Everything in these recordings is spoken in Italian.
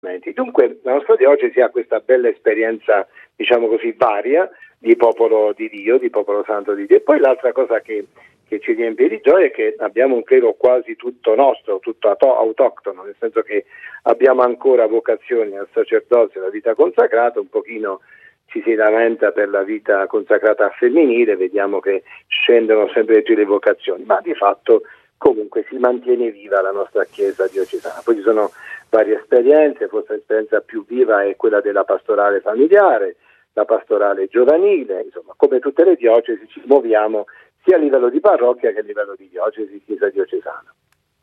Dunque la nostra diocesi ha questa bella esperienza, diciamo così, varia di popolo di Dio, di popolo santo di Dio. E poi l'altra cosa che ci riempie di gioia è che abbiamo un clero quasi tutto nostro, tutto autoctono, nel senso che abbiamo ancora vocazioni al sacerdozio, alla vita consacrata, un pochino ci si lamenta per la vita consacrata femminile, vediamo che scendono sempre di più le vocazioni, ma di fatto comunque si mantiene viva la nostra Chiesa diocesana. Poi ci sono varie esperienze, forse l'esperienza più viva è quella della pastorale familiare, la pastorale giovanile, insomma, come tutte le diocesi ci muoviamo sia a livello di parrocchia che a livello di diocesi, Chiesa diocesana.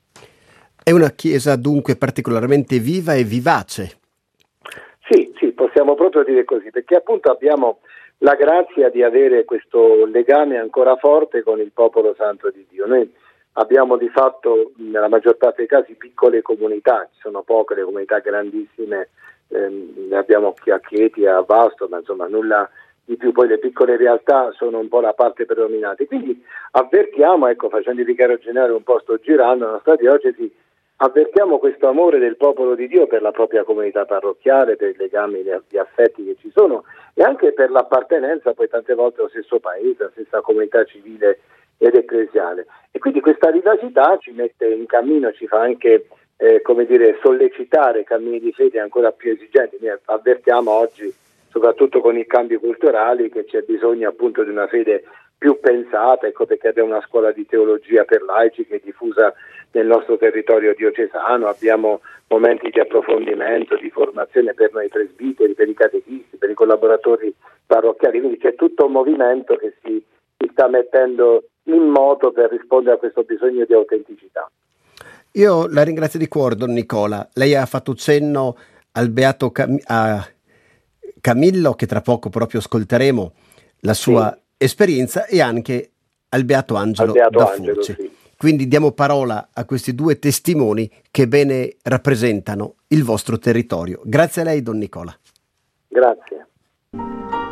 È una Chiesa dunque particolarmente viva e vivace. Sì, possiamo proprio dire così, perché appunto abbiamo la grazia di avere questo legame ancora forte con il popolo santo di Dio. Noi abbiamo di fatto nella maggior parte dei casi piccole comunità, ci sono poche le comunità grandissime, ne abbiamo qui a Chieti, a Vasto, ma insomma nulla di più. Poi le piccole realtà sono un po' la parte predominante, quindi avvertiamo, ecco, facendo il vicario generale un po' sto girando la nostra diocesi, avvertiamo questo amore del popolo di Dio per la propria comunità parrocchiale, per i legami, gli affetti che ci sono e anche per l'appartenenza poi tante volte allo stesso paese, alla stessa comunità civile ed ecclesiale. E quindi questa vivacità ci mette in cammino, ci fa anche sollecitare cammini di fede ancora più esigenti. Noi avvertiamo oggi, soprattutto con i cambi culturali, che c'è bisogno appunto di una fede più pensata, ecco perché abbiamo una scuola di teologia per laici che è diffusa nel nostro territorio diocesano, abbiamo momenti di approfondimento, di formazione per noi presbiteri, per i catechisti, per i collaboratori parrocchiali, quindi c'è tutto un movimento che si sta mettendo in moto per rispondere a questo bisogno di autenticità. Io la ringrazio di cuore, Don Nicola. Lei ha fatto cenno al beato Camillo, che tra poco proprio ascolteremo la sua esperienza, e anche al beato Angelo da Furci. Sì. Quindi diamo parola a questi due testimoni che bene rappresentano il vostro territorio. Grazie a lei, Don Nicola. Grazie.